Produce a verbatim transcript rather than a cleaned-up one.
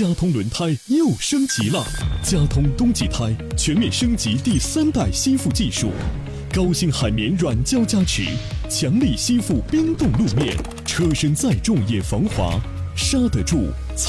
佳通轮胎又升级了，佳通冬季胎全面升级第三代吸附技术，高性海绵软胶加持，强力吸附冰冻路面，车身再重也防滑，刹得住。